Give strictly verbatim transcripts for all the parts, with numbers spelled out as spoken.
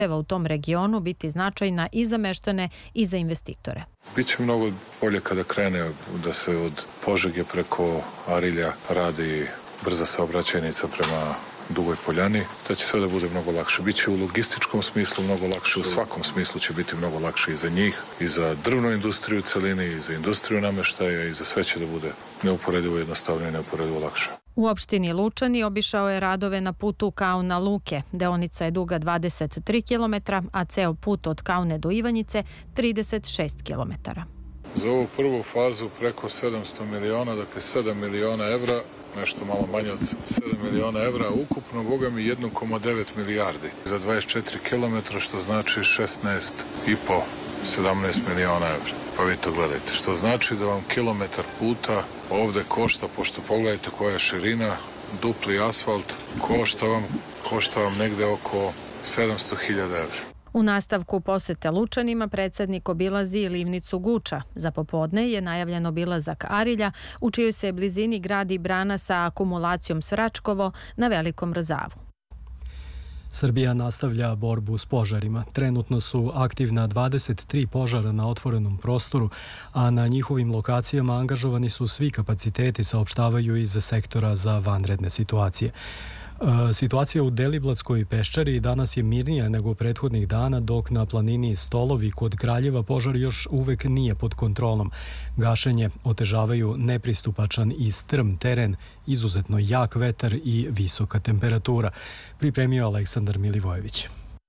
u tom regionu biti značajna i za meštane i za investitore. Biće mnogo bolje kada krene da se od Požege preko Arilja radi brza saobraćajnica prema Dugoj Poljani, da će sve da bude mnogo lakše. Biće u logističkom smislu mnogo lakše, u svakom smislu će biti mnogo lakše i za njih, i za drvnu industriju u celini, i za industriju nameštaja, i za sve će da bude neuporedivo jednostavnije i neuporedivo lakše. U opštini Lučani obišao je radove na putu Kauna Luke. Deonica je duga dvadeset tri kilometra, a ceo put od Kaune do Ivanjice trideset šest kilometara. Za ovu prvu fazu preko sedamsto miliona, dakle sedam miliona evra, nešto malo manje od sedam miliona evra, ukupno, boga mi, jedan zarez devet milijardi za dvadeset četiri kilometra, što znači šesnaest i po, sedamnaest miliona evra. Pa vi to gledajte, što znači da vam kilometar puta ovde košta, pošto pogledajte koja je širina, dupli asfalt, košta vam, košta vam negde oko sedamsto hiljada evra. U nastavku posete Lučanima predsednik obilazi i livnicu Guča. Za popodne je najavljen obilazak Arilja, u čijoj se blizini gradi brana sa akumulacijom Svračkovo na Velikom Rzavu. Srbija nastavlja borbu s požarima. Trenutno su aktivna dvadeset tri požara na otvorenom prostoru, a na njihovim lokacijama angažovani su svi kapaciteti, saopštavaju iz sektora za vanredne situacije. Situacija u Deliblatskoj peščari danas je mirnija nego prethodnih dana, dok na planini Stolovi kod Kraljeva požar još uvek nije pod kontrolom. Gašenje otežavaju nepristupačan i strm teren, izuzetno jak vetar i visoka temperatura. Pripremio Aleksandar Milivojević.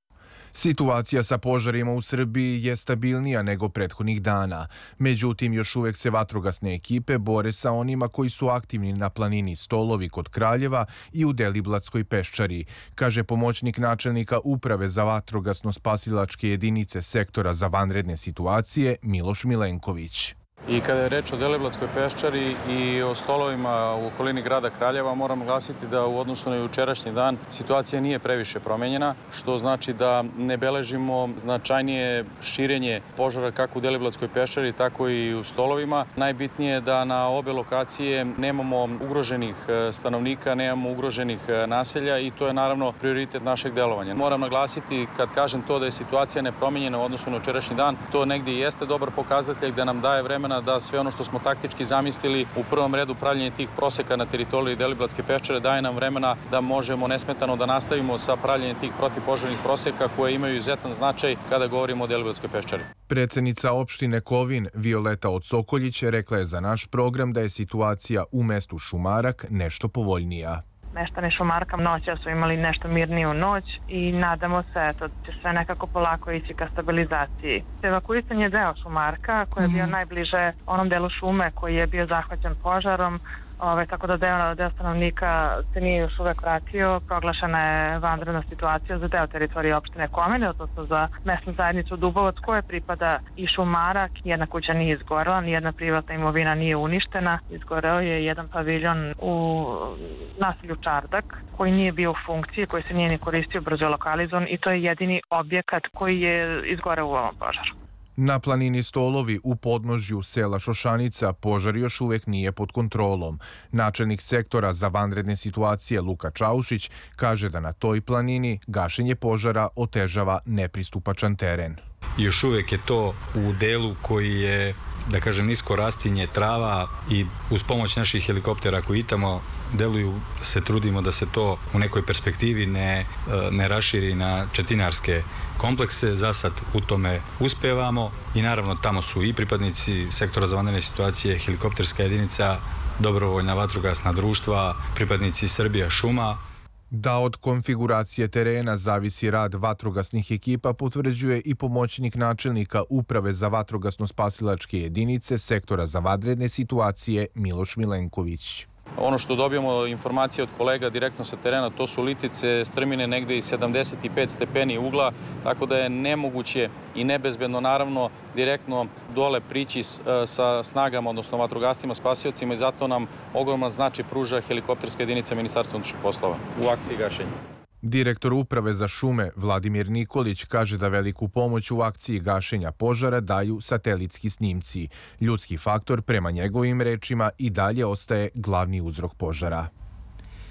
Situacija sa požarima u Srbiji je stabilnija nego prethodnih dana. Međutim, još uvek se vatrogasne ekipe bore sa onima koji su aktivni na planini Stolovi kod Kraljeva i u Deliblatskoj peščari, kaže pomoćnik načelnika Uprave za vatrogasno-spasilačke jedinice sektora za vanredne situacije Miloš Milenković. I kada je reč o Deliblatskoj peščari i o stolovima u okolini grada Kraljeva, moram naglasiti da u odnosu na jučerašnji dan situacija nije previše promenjena, što znači da ne beležimo značajnije širenje požara kako u Deliblatskoj peščari, tako i u stolovima. Najbitnije je da na obe lokacije nemamo ugroženih stanovnika, nemamo ugroženih naselja i to je naravno prioritet našeg delovanja. Moram naglasiti, kad kažem to da je situacija nepromenjena u odnosu na jučerašnji dan, to negdje jeste dobar pokazatelj da nam daje vremena da sve ono što smo taktički zamislili, u prvom redu pravljenje tih proseka na teritoriji Deliblatske peščare, daje nam vremena da možemo nesmetano da nastavimo sa pravljenjem tih protivpožarnih proseka koje imaju izuzetan značaj kada govorimo o Deliblatskoj peščari. Predsednica opštine Kovin Violeta Odsokoljić rekla je za naš program da je situacija u mestu Šumarak nešto povoljnija. Meštani Šumarka noća su imali nešto mirniju noć i nadamo se eto, da će sve nekako polako ići ka stabilizaciji. Evakuisan je deo Šumarka koji je bio najbliže onom delu šume koji je bio zahvaćen požarom, Ove, tako da deo, deo stanovnika se nije još uvek vratio. Proglašena je vanredna situacija za deo teritorije opštine Komine, odnosno za mesnu zajednicu Dubovac, koje pripada i Šumarak. Jedna kuća nije izgorela, nijedna privatna imovina nije uništena. Izgoreo je jedan paviljon u naselju Čardak koji nije bio u funkciji, koji se nije ni koristio, brzo je lokalizovan i to je jedini objekat koji je izgoreo u ovom požaru. Na planini Stolovi u podnožju sela Šošanica požar još uvek nije pod kontrolom. Načelnik sektora za vanredne situacije Luka Čaušić kaže da na toj planini gašenje požara otežava nepristupačan teren. Još uvek je to u delu koji je, da kažem, nisko rastinje, trava i uz pomoć naših helikoptera koji tamo deluju se trudimo da se to u nekoj perspektivi ne, ne raširi na četinarske komplekse. Za sad u tome uspevamo i naravno tamo su i pripadnici sektora za vanredne situacije, helikopterska jedinica, dobrovoljna vatrogasna društva, pripadnici Srbija šuma. Da od konfiguracije terena zavisi rad vatrogasnih ekipa potvrđuje i pomoćnik načelnika Uprave za vatrogasno-spasilačke jedinice sektora za vanredne situacije Miloš Milenković. Ono što dobijamo informacije od kolega direktno sa terena, to su litice, strmine negde i sedamdeset pet stepeni ugla, tako da je nemoguće i nebezbedno naravno direktno dole prići sa snagama, odnosno vatrogascima, spasiocima i zato nam ogroman značaj pruža helikopterska jedinica Ministarstva unutrašnjih poslova u akciji gašenja. Direktor Uprave za šume Vladimir Nikolić kaže da veliku pomoć u akciji gašenja požara daju satelitski snimci. Ljudski faktor, prema njegovim rečima, i dalje ostaje glavni uzrok požara.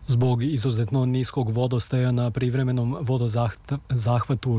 Zbog izuzetno niskog vodostaja na privremenom vodozahvatu